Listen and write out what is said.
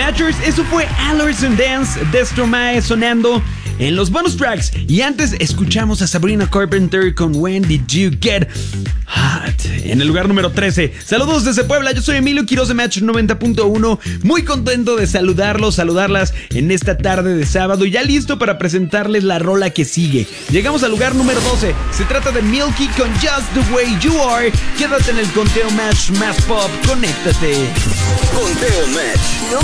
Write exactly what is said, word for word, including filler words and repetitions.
Matchers, eso fue Allerson Dance de Stromae sonando en los bonus tracks. Y antes escuchamos a Sabrina Carpenter con When Did You Get Hot en el lugar número trece. Saludos desde Puebla, yo soy Emilio Quiroz de Match noventa punto uno. Muy contento de saludarlos, saludarlas en esta tarde de sábado. Y ya listo para presentarles la rola que sigue. Llegamos al lugar número doce. Se trata de Milky con Just The Way You Are. Quédate en el conteo Match más pop, conéctate. Conteo Match.